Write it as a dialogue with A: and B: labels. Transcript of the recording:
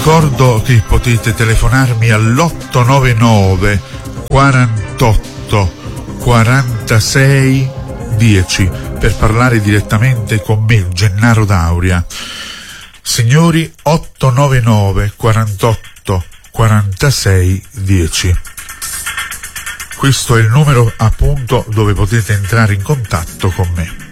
A: ricordo che potete telefonarmi all'899 48 46 10 per parlare direttamente con me, Gennaro Dauria. Signori, 899 48 46 10. Questo è il numero appunto dove potete entrare in contatto con me.